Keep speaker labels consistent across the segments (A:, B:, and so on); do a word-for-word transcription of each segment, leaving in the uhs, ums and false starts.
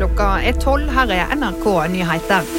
A: Klokka er tolv, her er N R K Nyheter.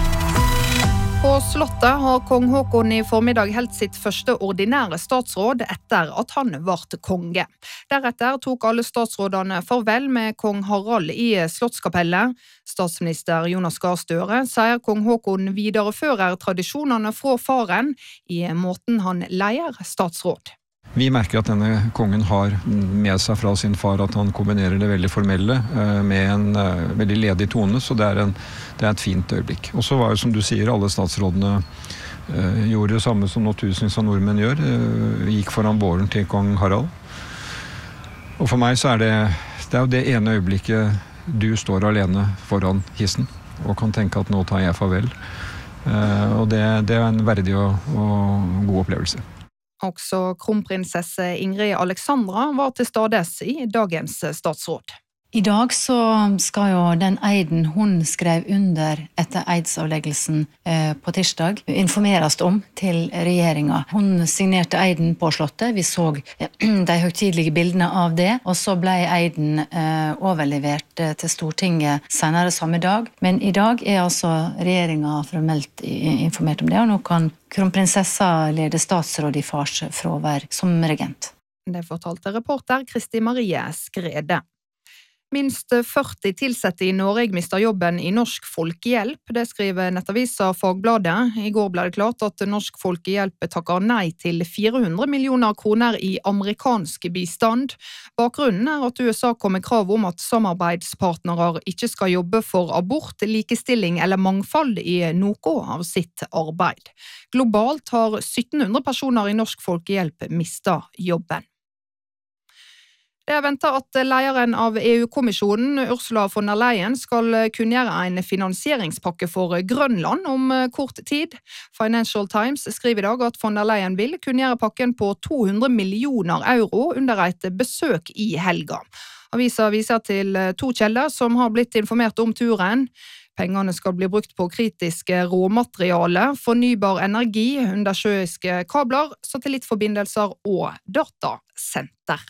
A: På Slottet har kong Håkon i formiddag helt sitt første ordinære statsråd etter at han vart konge. Deretter tok alle statsrådene farvel med kong Harald i Slottskapellet. Statsminister Jonas Gahr Støre sier kong Håkon viderefører tradisjonene fra faren i måten han leier statsråd.
B: Vi merker at denne kongen har med seg fra sin far at han kombinerer det veldig formelle med en veldig ledig tone, så det er, en, det er et fint øyeblikk. Og så var det, som du sier, alle statsrådene uh, gjorde det samme som nå tusenvis av nordmenn gjør, uh, gikk foran båren til kong Harald. Og for meg så er det, det er jo det ene øyeblikket du står alene foran hissen, og kan tenke at nå tar jeg farvel. Uh, og det, det er en verdig og, og god opplevelse.
A: Også kronprinsesse Ingrid Alexandra var til stades i dagens statsråd.
C: I dag så skal jo den eiden hun skrev under etter eidsavleggelsen eh, på tirsdag informeres om til regjeringa. Hun signerte eiden på Slottet, vi så eh, de høytidelige bildene av det, og så ble eiden eh, overlevert eh, til Stortinget senere samme dag. Men i dag er altså regjeringa formelt informert om det, og nå kan kronprinsessa lede statsråd i fars fravær som regent.
A: Det fortalte reporter Kristi Marie Skrede. Minst førti tilsette i Norge mister jobben i Norsk Folkehjelp, det skriver nettavisa Fagbladet. I går ble det klart at Norsk Folkehjelp takker nei til fire hundre millioner kroner i amerikansk bistand. Bakgrunnen er at U S A kom med krav om at samarbeidspartnere ikke skal jobbe for abort, likestilling eller mangfold i noe av sitt arbeid. Globalt har sytten hundre personer i Norsk Folkehjelp mistet jobben. Det er ventet at lederen av E U-kommisjonen, Ursula von der Leyen, skal kunngjøre en finansieringspakke for Grønland om kort tid. Financial Times skriver i dag at von der Leyen vil kunngjøre pakken på to hundre millioner euro under et besøk i helga. Avisa viser til to kjelder som har blitt informert om turen. Pengene skal bli brukt på kritiske råmateriale, fornybar energi, undersjøiske kabler, satellittforbindelser og datasenter.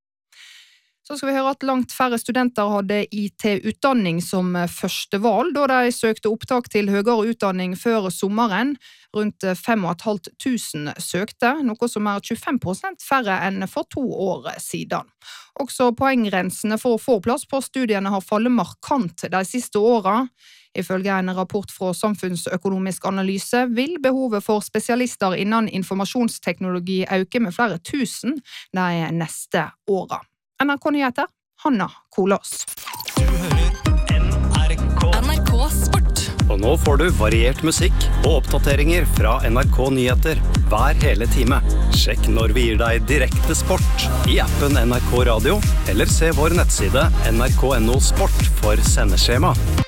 A: Så skal vi høre at langt færre studenter hadde I T-utdanning som første valg, da de søkte opptak til høyere utdanning før sommeren. Rundt fem og et halvt tusen søkte, noe som er tjuefem prosent færre enn for to år siden. Også poenggrensene for å få plass på studiene har fallet markant de siste årene. Ifølge en rapport fra Samfunnsøkonomisk analyse vil behovet for spesialister innen informasjonsteknologi øke med flere tusen de neste årene. N R K Nyheter, Hanna Kolås.
D: Du hører N R K.
E: N R K Sport.
D: Og nå får du variert musikk og oppdateringer fra N R K Nyheter hver hele time. Sjekk når vi gir deg direkte sport i appen N R K Radio, eller se vår nettside N R K punktum no sport for sendeskjema.